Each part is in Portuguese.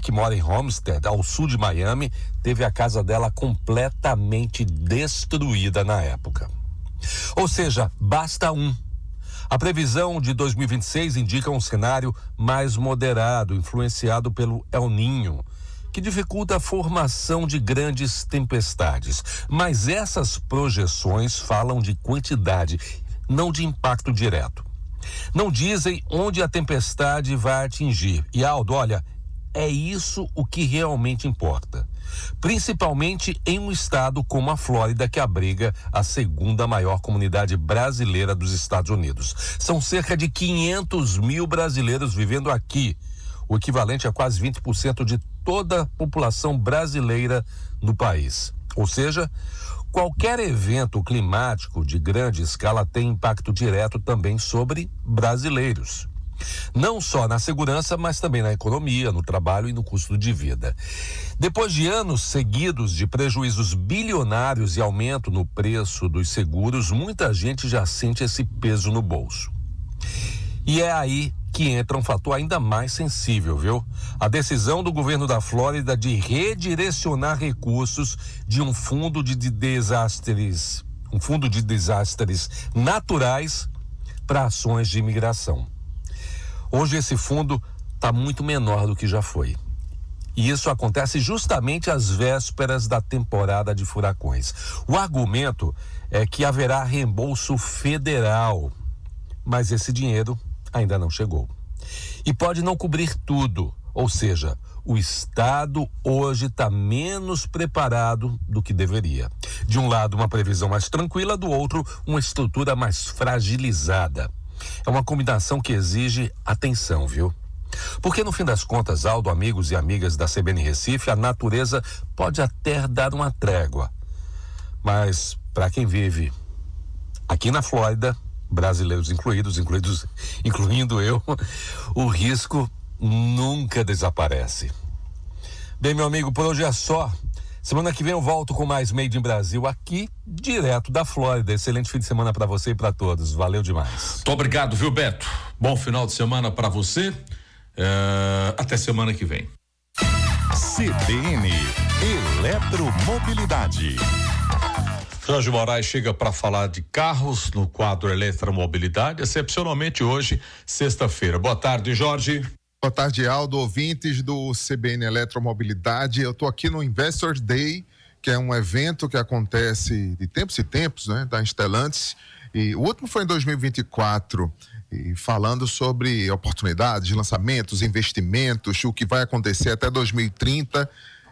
que mora em Homestead, ao sul de Miami, teve a casa dela completamente destruída na época. Ou seja, basta um. A previsão de 2026 indica um cenário mais moderado, influenciado pelo El Niño, que dificulta a formação de grandes tempestades. Mas essas projeções falam de quantidade, não de impacto direto. Não dizem onde a tempestade vai atingir. E Aldo, olha, é isso o que realmente importa. Principalmente em um estado como a Flórida, que abriga a segunda maior comunidade brasileira dos Estados Unidos. São cerca de 500 mil brasileiros vivendo aqui, o equivalente a quase 20% de toda a população brasileira no país. Ou seja, qualquer evento climático de grande escala tem impacto direto também sobre brasileiros. Não só na segurança, mas também na economia, no trabalho e no custo de vida. Depois de anos seguidos de prejuízos bilionários e aumento no preço dos seguros, muita gente já sente esse peso no bolso. E é aí que entra um fator ainda mais sensível, viu? A decisão do governo da Flórida de redirecionar recursos de um fundo de desastres naturais para ações de imigração. Hoje esse fundo está muito menor do que já foi. E isso acontece justamente às vésperas da temporada de furacões. O argumento é que haverá reembolso federal, mas esse dinheiro ainda não chegou. E pode não cobrir tudo, ou seja, o Estado hoje está menos preparado do que deveria. De um lado, uma previsão mais tranquila, do outro, uma estrutura mais fragilizada. É uma combinação que exige atenção, viu? Porque no fim das contas, Aldo, amigos e amigas da CBN Recife, a natureza pode até dar uma trégua. Mas para quem vive aqui na Flórida, brasileiros incluindo eu, o risco nunca desaparece. Bem, meu amigo, por hoje é só. Semana que vem eu volto com mais Made in Brasil aqui, direto da Flórida. Excelente fim de semana para você e para todos. Valeu demais. Muito obrigado, viu, Beto? Bom final de semana para você. Até semana que vem. CBN Eletromobilidade. Jorge Moraes chega para falar de carros no quadro Eletromobilidade, excepcionalmente hoje, sexta-feira. Boa tarde, Jorge. Boa tarde, Aldo, ouvintes do CBN Eletromobilidade. Eu estou aqui no Investor Day, que é um evento que acontece de tempos e tempos, né, da Stellantis. E o último foi em 2024, e falando sobre oportunidades, lançamentos, investimentos, o que vai acontecer até 2030.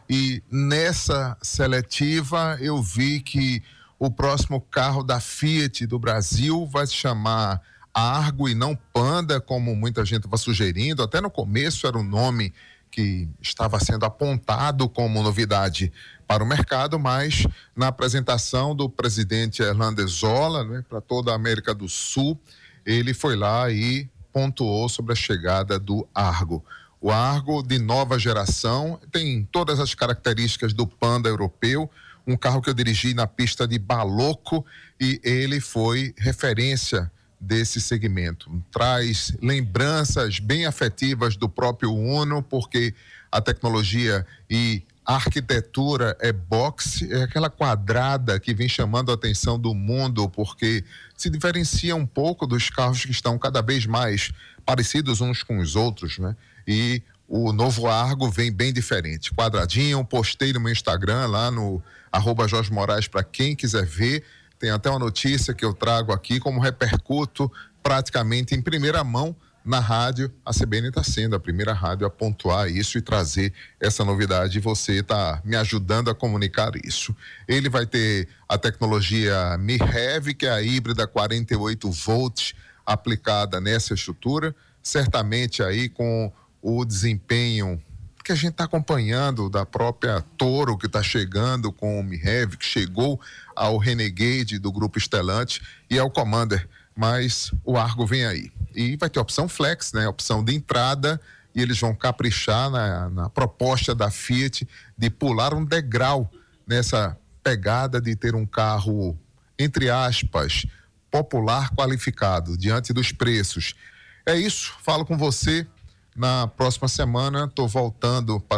E nessa seletiva eu vi que o próximo carro da Fiat do Brasil vai se chamar Argo e não Panda, como muita gente estava sugerindo. Até no começo era um nome que estava sendo apontado como novidade para o mercado, mas na apresentação do presidente Hernandes-Zola, né, para toda a América do Sul, ele foi lá e pontuou sobre a chegada do Argo. O Argo de nova geração tem todas as características do Panda europeu, um carro que eu dirigi na pista de Baloco e ele foi referência desse segmento. Traz lembranças bem afetivas do próprio Uno, porque a tecnologia e a arquitetura é box, é aquela quadrada que vem chamando a atenção do mundo, porque se diferencia um pouco dos carros que estão cada vez mais parecidos uns com os outros, né? E o novo Argo vem bem diferente, quadradinho. Postei no meu Instagram, lá no @Jorge Moraes, para quem quiser ver. Tem até uma notícia que eu trago aqui, como repercuto praticamente em primeira mão na rádio. A CBN está sendo a primeira rádio a pontuar isso e trazer essa novidade. E você está me ajudando a comunicar isso. Ele vai ter a tecnologia MiHev, que é a híbrida 48 volts aplicada nessa estrutura. Certamente aí com o desempenho que a gente está acompanhando da própria Toro, que está chegando com o MiHev, que chegou ao Renegade do grupo Stellantis e ao Commander, mas o Argo vem aí. E vai ter opção Flex, né? Opção de entrada, e eles vão caprichar na proposta da Fiat de pular um degrau nessa pegada de ter um carro, entre aspas, popular qualificado, diante dos preços. É isso, falo com você na próxima semana, estou voltando para